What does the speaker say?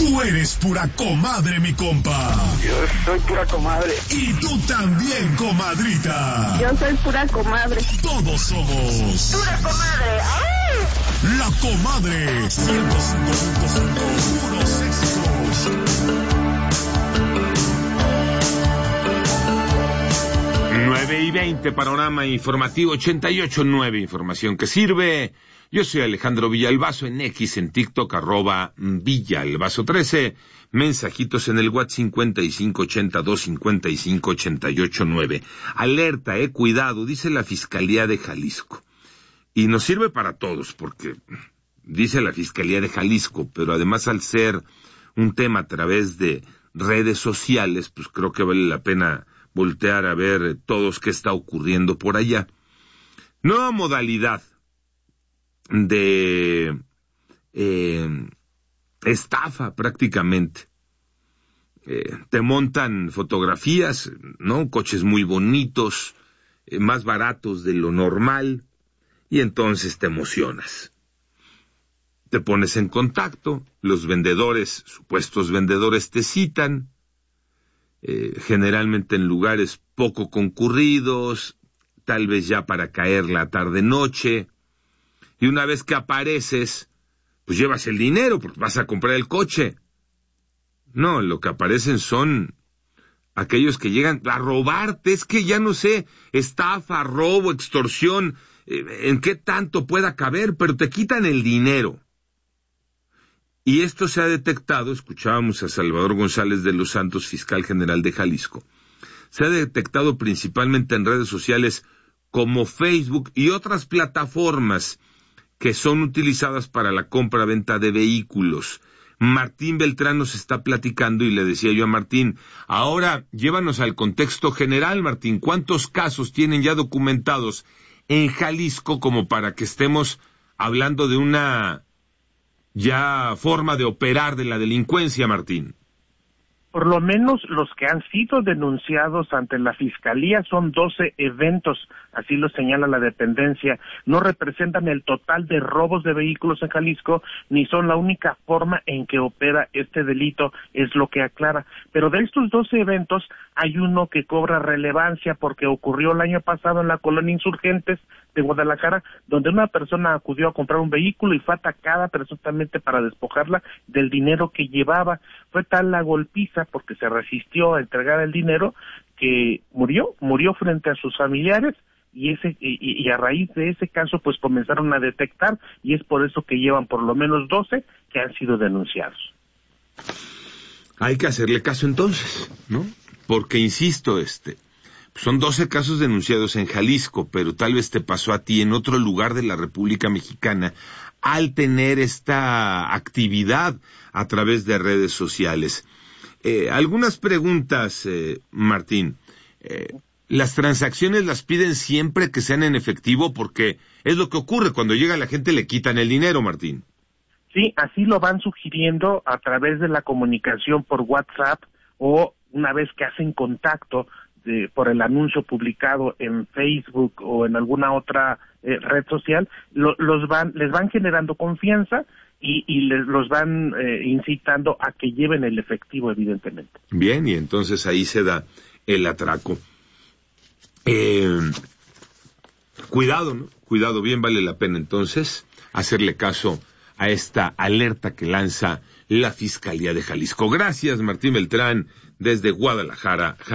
Tú eres pura comadre, mi compa. Yo soy pura comadre. Y tú también, comadrita. Yo soy pura comadre. Todos somos Pura comadre. ¡Ay! La Comadre 105.5, puros éxitos. 9:20, panorama informativo 88.9, información que sirve. Yo soy Alejandro Villalbazo, en X, en TikTok, @Villalbazo13, mensajitos en el WhatsApp 5582558889. Alerta, cuidado, dice la Fiscalía de Jalisco. Y nos sirve para todos, porque dice la Fiscalía de Jalisco, pero además al ser un tema a través de redes sociales, pues creo que vale la pena voltear a ver todos qué está ocurriendo por allá. Nueva modalidad de estafa prácticamente. Te montan fotografías, ¿no? Coches muy bonitos, más baratos de lo normal, y entonces te emocionas. Te pones en contacto, los vendedores, supuestos vendedores, te citan, generalmente en lugares poco concurridos, tal vez ya para caer la tarde-noche, y una vez que apareces, pues llevas el dinero porque vas a comprar el coche. No, lo que aparecen son aquellos que llegan a robarte, es que ya no sé, estafa, robo, extorsión, en qué tanto pueda caber, pero te quitan el dinero. Y esto se ha detectado, escuchábamos a Salvador González de los Santos, fiscal general de Jalisco, se ha detectado principalmente en redes sociales como Facebook y otras plataformas que son utilizadas para la compra-venta de vehículos. Martín Beltrán nos está platicando y le decía yo a Martín, ahora llévanos al contexto general, Martín, ¿cuántos casos tienen ya documentados en Jalisco como para que estemos hablando de una ya forma de operar de la delincuencia, Martín? Por lo menos los que han sido denunciados ante la Fiscalía son 12 eventos, así lo señala la dependencia. No representan el total de robos de vehículos en Jalisco, ni son la única forma en que opera este delito, es lo que aclara. Pero de estos 12 eventos hay uno que cobra relevancia porque ocurrió el año pasado en la colonia Insurgentes de Guadalajara, donde una persona acudió a comprar un vehículo y fue atacada presuntamente para despojarla del dinero que llevaba. Fue tal la golpiza porque se resistió a entregar el dinero que murió frente a sus familiares, y a raíz de ese caso pues comenzaron a detectar, y es por eso que llevan por lo menos 12 que han sido denunciados. Hay que hacerle caso entonces, ¿no? Porque insisto, son 12 casos denunciados en Jalisco, pero tal vez te pasó a ti en otro lugar de la República Mexicana al tener esta actividad a través de redes sociales. Algunas preguntas, Martín. ¿Las transacciones las piden siempre que sean en efectivo? Porque es lo que ocurre, cuando llega la gente le quitan el dinero, Martín. Sí, así lo van sugiriendo a través de la comunicación por WhatsApp, o una vez que hacen contacto por el anuncio publicado en Facebook o en alguna otra red social, les van generando confianza y los van incitando a que lleven el efectivo, evidentemente. Bien, y entonces ahí se da el atraco. Cuidado, ¿no? Cuidado, bien vale la pena entonces hacerle caso a esta alerta que lanza la Fiscalía de Jalisco. Gracias, Martín Beltrán, desde Guadalajara, Jalisco.